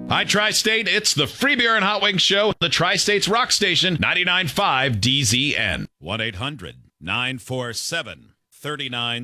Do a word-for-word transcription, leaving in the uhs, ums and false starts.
Hi, Tri-State. It's the Free Beer and Hot Wings Show. The Tri-State's Rock Station, ninety-nine point five D Z N. one eight hundred nine four seven three nine